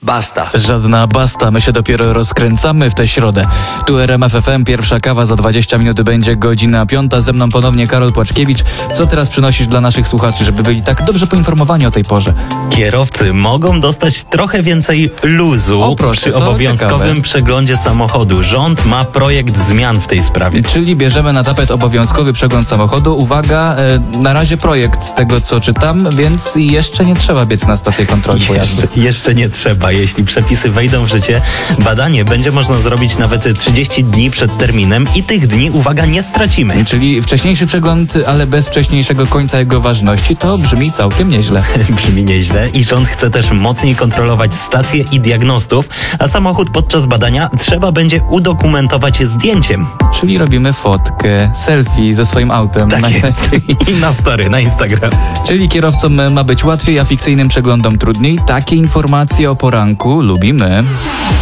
Basta. Żadna basta, my się dopiero rozkręcamy w tę środę. Tu RMF FM, pierwsza kawa za 20 minut będzie godzina 5. Ze mną ponownie Karol Płaczkiewicz. Co teraz przynosisz dla naszych słuchaczy, żeby byli tak dobrze poinformowani o tej porze? Kierowcy mogą dostać trochę więcej luzu O, proszę, przy to obowiązkowym ciekawe. przeglądzie samochodu. Rząd ma projekt zmian w tej sprawie. Czyli bierzemy na tapet obowiązkowy przegląd samochodu. Uwaga, na razie projekt z tego co czytam, więc jeszcze nie trzeba biec na stację kontroli pojazdu. Jeszcze nie trzeba. Jeśli przepisy wejdą w życie, badanie będzie można zrobić nawet 30 dni przed terminem i tych dni, uwaga, nie stracimy. Czyli wcześniejszy przegląd, ale bez wcześniejszego końca jego ważności, to brzmi całkiem nieźle. Brzmi nieźle i rząd chce też mocniej kontrolować stacje i diagnostów, a samochód podczas badania trzeba będzie udokumentować zdjęciem. Czyli robimy fotkę, selfie ze swoim autem. Tak jest. I na story, na Instagram. Czyli kierowcom ma być łatwiej, a fikcyjnym przeglądom trudniej. Takie informacje o poranku lubimy.